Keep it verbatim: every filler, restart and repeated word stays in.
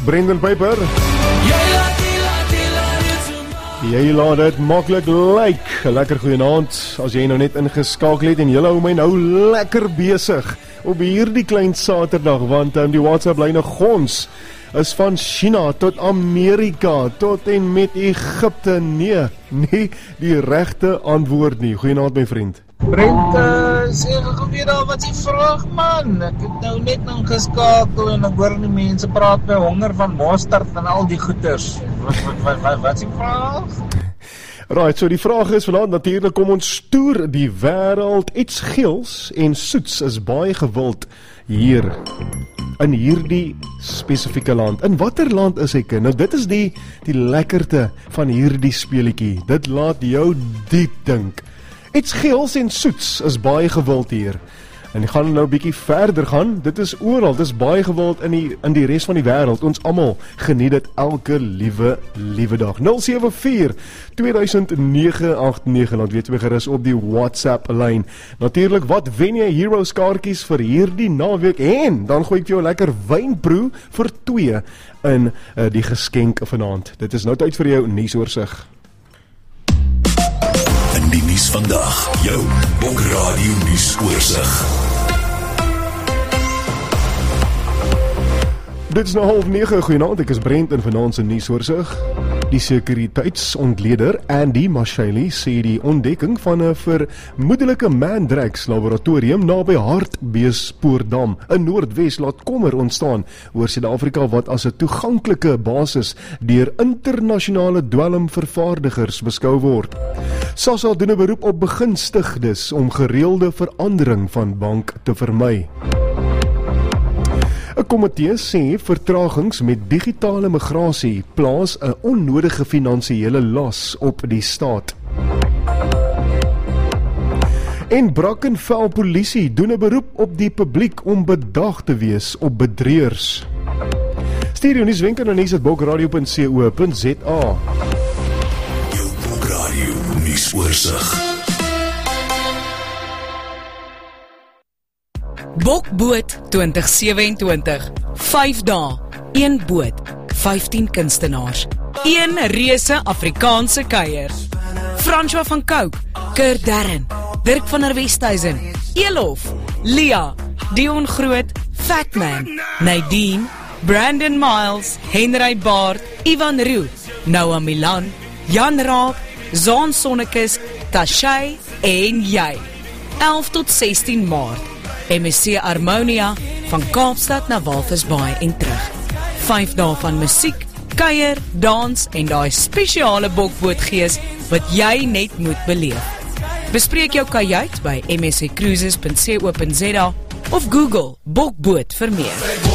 Brendan Piper. Jy laat dit maklik lyk. Lekker goeienaand, as jy nou net ingeskakel het en jy hou my nou lekker besig op hierdie klein Saterdag, want um, die WhatsApp lyne gons is van China tot Amerika, tot en met Egypte. Nee, nie die regte antwoord nie. Goeienaand my vriend. Brent, uh, sê gou weer al wat jy vraag man. Ek het nou net ingeskakel en ek hoor die mense praat by honger van mosterd en al die goeters. Wat wat wat wat wat is die vraag? Right, so die vraag is vanaand natuurlik, kom ons toer die wêreld. Iets geels en soets is baie gewild hier in hierdie spesifieke land. In watter land is ek? Nou dit is die die lekkerte van hierdie speletjie. Dit laat jou diep dink. Iets geels en soets is baie gewild hier. En ek gaan nou 'n bietjie verder gaan. Dit is oral, dit is baie gewild in die in die res van die wêreld. Ons almal geniet dit elke liewe liewe dag. nul sewe vier twee nege agt nege, laat weet my gerus op die WhatsApp lyn. Natuurlik, wat wen jy? Heroes kaartjies vir hierdie naweek en dan gooi ek vir jou lekker wynproe vir twee in uh, die geskenk vanaand. Dit is nou tyd vir jou nuusoorseig. In die nuus vandag, jou Bok Radio nuusoorseig. Dit is nou half nege, goeienaand, ek is Brent in vanaand se nuusoorseig. Die sekuriteitsontleder Andy Mashayli sê die ontdekking van 'n vermoedelike Mandrax laboratorium naby Hartbeespoortdam in Noordwes laat kommer ontstaan oor Suid-Afrika wat as 'n toeganklike basis deur internasionale dwelmvervaardigers beskou word. SASSA doen 'n beroep op begunstigdes om gereelde verandering van bank te vermy. 'n Komitee sê vertragings met digitale migrasie plaas 'n onnodige finansiële las op die staat. En Brackenfell polisie doen 'n beroep op die publiek om bedag te wees op bedrieërs. Stuur jou nuuswenke na nuus at bokradio punt co punt za. Jou Bok Radio nuusoorseig. Bokboot twintig sewentwintig, vyf dae, een boot, vyftien kunstenaars, een reuse Afrikaanse kuier. François van Cooke, Kurt Darren, Dirk van der Westhuizen, Elof, Lia, Dion Groot, Fatman, Nadine, Brandon Miles, Henry Baard, Ivan Roo, Noah Milan, Jan Raak, Zaan Sonnekes, Tashay en jy. elf tot sestien Maart. M S C Harmonia van Kaapstad na Walvisbaai en terug. Vyf dae van musiek, kuier, dans en daai spesiale bokbootgees wat jy net moet beleef. Bespreek jou kajuit by m s c cruises punt co punt za of Google bokboot vir meer.